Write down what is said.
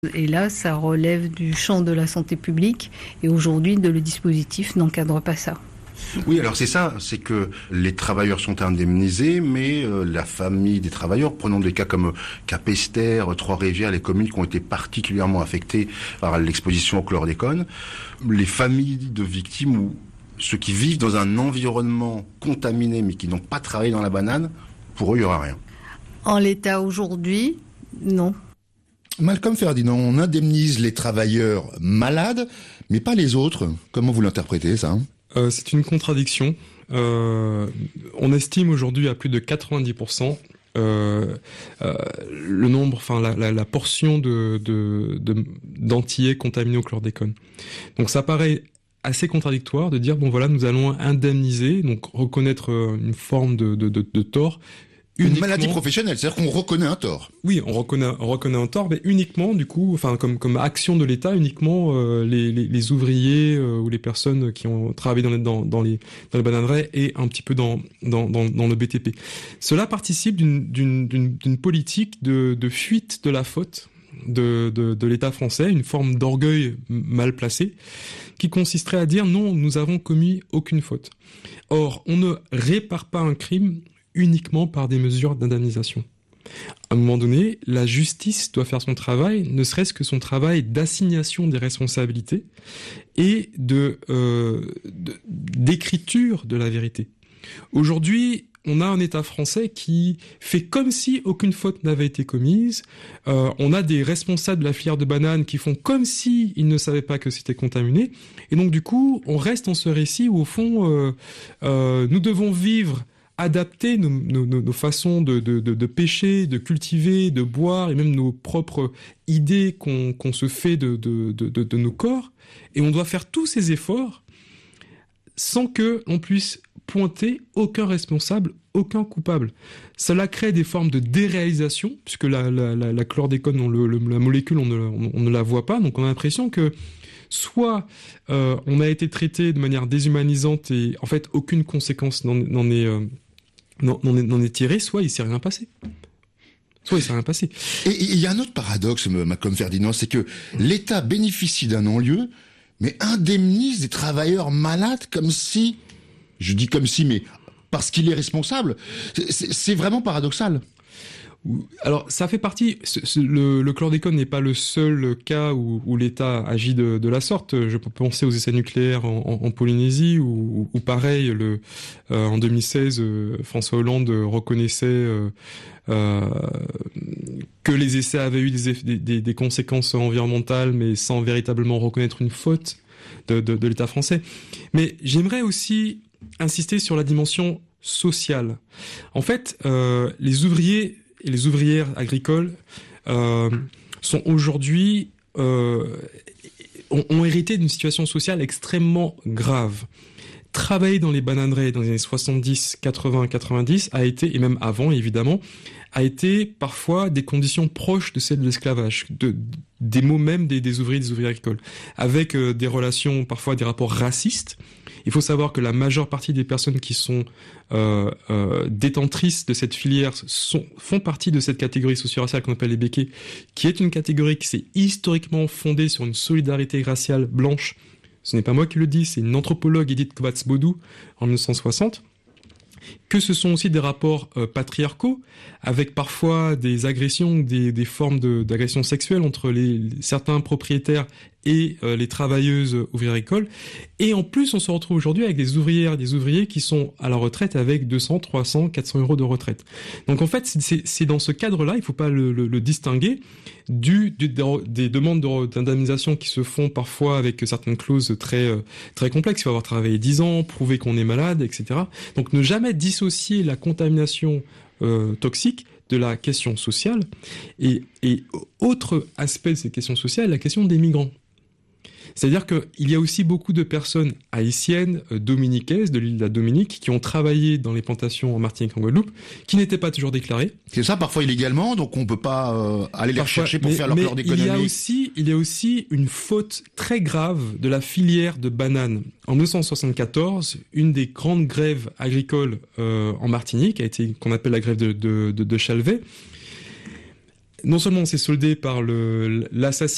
Et là, ça relève du champ de la santé publique. Et aujourd'hui, le dispositif n'encadre pas ça. Oui, alors c'est ça, c'est que les travailleurs sont indemnisés, mais la famille des travailleurs, prenons des cas comme Capesterre, Trois-Rivières, les communes qui ont été particulièrement affectées par l'exposition au chlordécone, les familles de victimes ou ceux qui vivent dans un environnement contaminé mais qui n'ont pas travaillé dans la banane, pour eux, il n'y aura rien. En l'état aujourd'hui, non. Malcolm Ferdinand, on indemnise les travailleurs malades, mais pas les autres. Comment vous l'interprétez, ça ? C'est une contradiction. On estime aujourd'hui à plus de 90% le nombre, enfin la portion d'antillais contaminés au chlordécone. Donc ça paraît assez contradictoire de dire bon voilà, nous allons indemniser, donc reconnaître une forme de tort. Une maladie professionnelle, c'est-à-dire qu'on reconnaît un tort. Oui, on reconnaît un tort, mais uniquement, du coup, enfin, comme action de l'État, uniquement les ouvriers ou les personnes qui ont travaillé dans les bananeraies et un petit peu dans le BTP. Cela participe d'une politique de fuite de la faute de l'État français, une forme d'orgueil mal placé, qui consisterait à dire non, nous avons commis aucune faute. Or, on ne répare pas un crime uniquement par des mesures d'indemnisation. À un moment donné, la justice doit faire son travail, ne serait-ce que son travail d'assignation des responsabilités et d'écriture de la vérité. Aujourd'hui, on a un État français qui fait comme si aucune faute n'avait été commise. On a des responsables de la filière de bananes qui font comme si ils ne savaient pas que c'était contaminé. Et donc, du coup, on reste dans ce récit où, au fond, nous devons vivre, adapter nos façons de pêcher, de cultiver, de boire, et même nos propres idées qu'on se fait de nos corps. Et on doit faire tous ces efforts sans que l'on puisse pointer aucun responsable, aucun coupable. Cela crée des formes de déréalisation, puisque la chlordécone, la molécule, on ne la voit pas, donc on a l'impression que soit on a été traité de manière déshumanisante et en fait aucune conséquence n'en est tirée, soit il s'est rien passé. Et il y a un autre paradoxe, Malcolm Ferdinand, c'est que l'État bénéficie d'un non-lieu, mais indemnise des travailleurs malades comme si, je dis comme si, mais parce qu'il est responsable. C'est vraiment paradoxal. Alors, ça fait partie. Le chlordécone n'est pas le seul cas où l'État agit de la sorte. Je peux penser aux essais nucléaires en Polynésie, où pareil, en 2016, François Hollande reconnaissait que les essais avaient eu des conséquences environnementales, mais sans véritablement reconnaître une faute de l'État français. Mais j'aimerais aussi insister sur la dimension sociale. En fait, les ouvriers et les ouvrières agricoles sont aujourd'hui ont hérité d'une situation sociale extrêmement grave. Travailler dans les bananeraies dans les années 70, 80, 90 a été, et même avant évidemment, a été parfois des conditions proches de celles de l'esclavage, des mots même des ouvriers et des ouvrières agricoles, avec des relations, parfois des rapports racistes. Il faut savoir que la majeure partie des personnes qui sont détentrices de cette filière font partie de cette catégorie socio-raciale qu'on appelle les béquets, qui est une catégorie qui s'est historiquement fondée sur une solidarité raciale blanche. Ce n'est pas moi qui le dis, c'est une anthropologue, Edith Kbatz-Bodou, en 1960. Que ce sont aussi des rapports patriarcaux, avec parfois des agressions, des formes d'agressions sexuelles entre certains propriétaires et les travailleuses ouvrières agricoles. Et en plus, on se retrouve aujourd'hui avec des ouvrières, des ouvriers qui sont à la retraite avec 200, 300, 400 euros de retraite. Donc en fait, c'est dans ce cadre-là, il ne faut pas le distinguer des demandes d'indemnisation qui se font parfois avec certaines clauses très complexes. Il faut avoir travaillé 10 ans, prouver qu'on est malade, etc. Donc ne jamais dissocier la contamination toxique de la question sociale. Et autre aspect de cette question sociale, la question des migrants. C'est-à-dire qu'il y a aussi beaucoup de personnes haïtiennes, dominiquaises, de l'île de la Dominique, qui ont travaillé dans les plantations en Martinique et en Guadeloupe, qui n'étaient pas toujours déclarées. C'est ça, parfois illégalement, donc on peut pas aller les rechercher pour faire leur chlordéconomie. Il y a aussi une faute très grave de la filière de bananes. En 1974, une des grandes grèves agricoles en Martinique qu'on appelle la grève de Chalvet. Non seulement on s'est soldé par l'assassinat